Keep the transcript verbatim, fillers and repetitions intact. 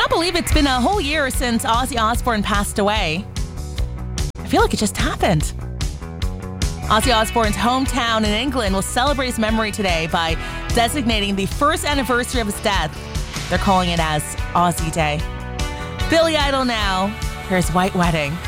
Can't believe it's been a whole year since Ozzy Osbourne passed away. I feel like it just happened. Ozzy Osbourne's hometown in England will celebrate his memory today by designating the first anniversary of his death. They're calling it as Ozzy Day. Billy Idol now. Here's White Wedding.